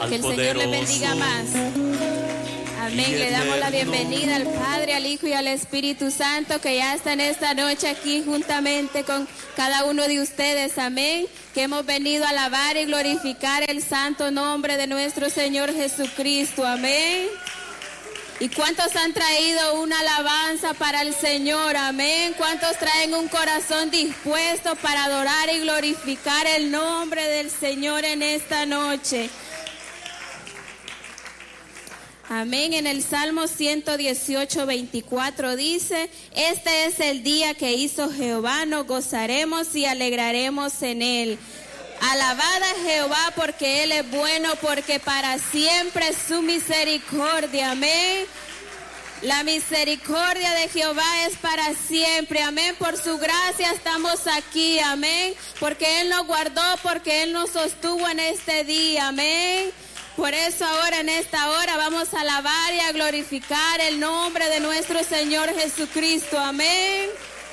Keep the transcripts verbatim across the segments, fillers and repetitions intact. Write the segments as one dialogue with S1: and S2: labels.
S1: Que el Señor les bendiga más. Amén. Le damos la bienvenida al Padre, al Hijo y al Espíritu Santo, que ya está en esta noche aquí juntamente con cada uno de ustedes. Amén. Que hemos venido a alabar y glorificar el santo nombre de nuestro Señor Jesucristo. Amén. ¿Y cuántos han traído una alabanza para el Señor? Amén. ¿Cuántos traen un corazón dispuesto para adorar y glorificar el nombre del Señor en esta noche? Amén. En el Salmo ciento dieciocho, veinticuatro dice: este es el día que hizo Jehová, nos gozaremos y alegraremos en él. Alabad a Jehová porque él es bueno, porque para siempre es su misericordia. Amén. La misericordia de Jehová es para siempre. Amén. Por su gracia estamos aquí. Amén. Porque él nos guardó, porque él nos sostuvo en este día. Amén. Por eso ahora en esta hora vamos a alabar y a glorificar el nombre de nuestro Señor Jesucristo. Amén.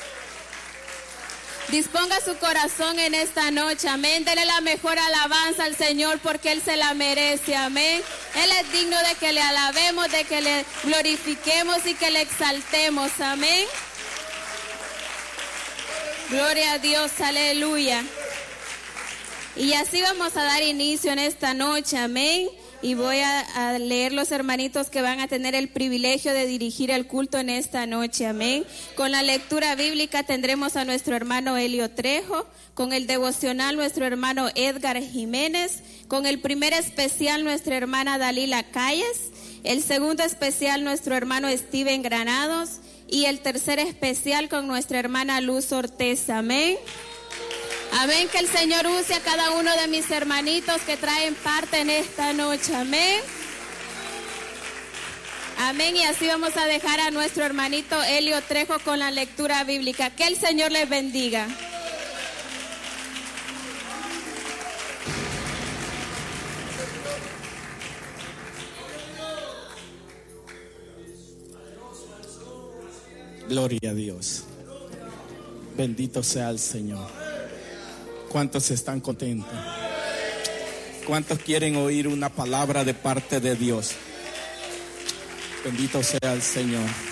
S1: Disponga su corazón en esta noche. Amén. Dele la mejor alabanza al Señor porque él se la merece. Amén. Él es digno de que le alabemos, de que le glorifiquemos y que le exaltemos. Amén. Gloria a Dios. Aleluya. Y así vamos a dar inicio en esta noche, amén. Y voy a, a leer los hermanitos que van a tener el privilegio de dirigir el culto en esta noche, amén. Con la lectura bíblica tendremos a nuestro hermano Elio Trejo, con el devocional nuestro hermano Edgar Jiménez, con el primer especial nuestra hermana Dalila Calles, el segundo especial nuestro hermano Steven Granados y el tercer especial con nuestra hermana Luz Ortez, amén. Amén, que el Señor use a cada uno de mis hermanitos que traen parte en esta noche, amén. Amén, y así vamos a dejar a nuestro hermanito Elio Trejo con la lectura bíblica. Que el Señor les bendiga.
S2: Gloria a Dios. Bendito sea el Señor. ¿Cuántos están contentos? ¿Cuántos quieren oír una palabra de parte de Dios? Bendito sea el Señor.